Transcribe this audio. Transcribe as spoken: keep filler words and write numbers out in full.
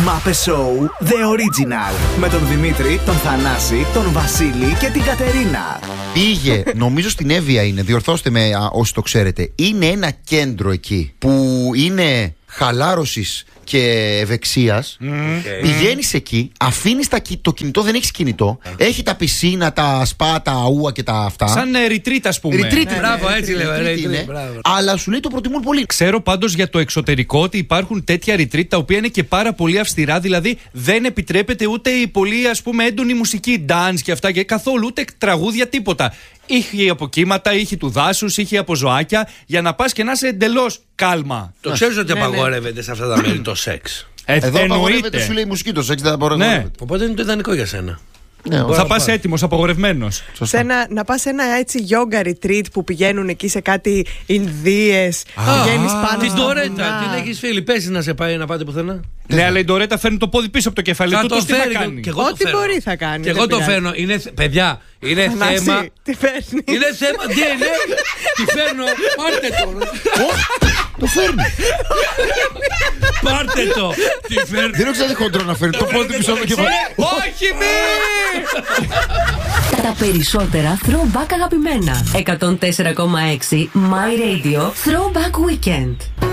Μάπε Show The Original. Με τον Δημήτρη, τον Θανάση, τον Βασίλη και την Κατερίνα. Πήγε, νομίζω στην Εύβοια είναι, διορθώστε με α, όσοι το ξέρετε. Είναι ένα κέντρο εκεί που είναι χαλάρωσης και ευεξίας. Mm. Okay. Πηγαίνεις εκεί, αφήνεις το κινητό, δεν έχεις κινητό. Mm. Έχει τα πισίνα, τα σπα, τα ούα και τα αυτά. Σαν ε, retreat, ας πούμε. Retreat, ναι, μπράβο, έτσι λέμε. Αλλά σου λέει το προτιμούν πολύ. Ξέρω πάντως για το εξωτερικό ότι υπάρχουν τέτοια retreat τα οποία είναι και πάρα πολύ αυστηρά. Δηλαδή δεν επιτρέπεται ούτε η πολύ, ας πούμε, έντονη μουσική, dance και αυτά και καθόλου, ούτε τραγούδια, τίποτα. Ήχοι από κύματα, ήχοι του δάσους, ήχοι από ζωάκια, για να πας και να είσαι εντελώς κάλμα. Το ξέρεις ότι απαγορεύεται σε αυτά τα μέρη το σεξ. Ε, Εδώ απαγορεύεται, σου λέει η μουσική, το σεξ δεν απαγορεύεται. Ναι. Οπότε είναι το ιδανικό για σένα. Ναι, θα πας έτοιμος, απαγορευμένος. Σε ένα, να πας σε ένα έτσι yoga retreat που πηγαίνουν εκεί σε κάτι Ινδίες. Πηγαίνεις πάνω την στα Ντορέτα, βουνά. την έχεις φίλη. Πες να σε πάει να πάτε πουθενά. Ναι, αλλά η Ντορέτα φέρνει το πόδι πίσω από το κεφάλι του. Τι θα κάνει. Ό,τι μπορεί θα κάνει. Και εγώ το φέρνω. Είναι, παιδιά, είναι θέμα. Τι φέρνει. Είναι θέμα. Τι είναι. Τι φέρνω. Πάρτε το. Το φέρνει. Πάρτε το. Τι φέρνει. Δεν έχω ξαναδεί χοντρό να φέρνει το πόδι πίσω από το κεφάλι. Όχι, μη! Τα περισσότερα throwback αγαπημένα. εκατόν τέσσερα κόμμα έξι My Radio Throwback Weekend.